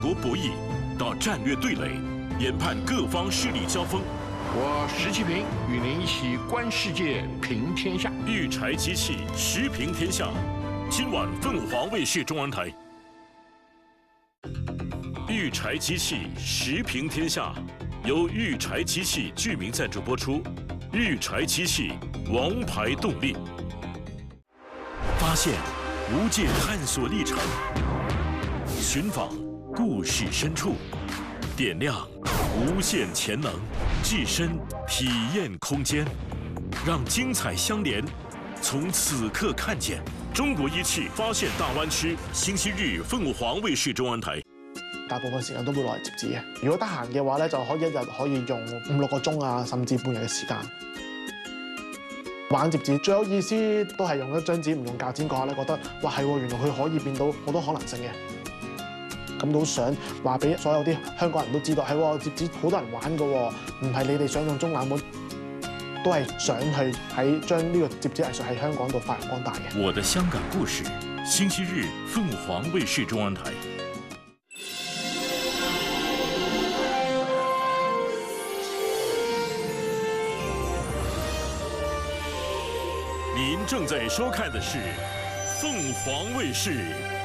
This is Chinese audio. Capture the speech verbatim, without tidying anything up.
国博弈到战略对垒，研判各方势力交锋。 我石其平与您一起观世界、平天下。 育柴机器时平天下，今晚凤凰卫视中文台。育柴机器时平天下，由育柴机器剧名赞助播出。育柴机器王牌动力，发现无界探索历程，寻访故事深处，点亮无限潜能，置身体验空间，让精彩相连。从此刻看見中國儀器發現大灣區，星期日鳳凰衛視中文台。 大部分時間都會攞嚟摺紙嘅。如果得閒嘅話咧，就可以一日可以用五六個鐘啊，甚至半日嘅時間。玩摺紙最有意思都係用一張紙唔用鉸剪嗰下咧，覺得哇係喎，原來佢可以變到好多可能性嘅。咁都想話俾所有啲香港人都知道，係喎，摺紙好多人玩嘅喎，唔係你哋想象中冷門，都係想去喺將呢個摺紙藝術喺香港度發揚光大嘅。 我的香港故事，星期日鳳凰衛視中文台。您正在收看的是凤凰卫视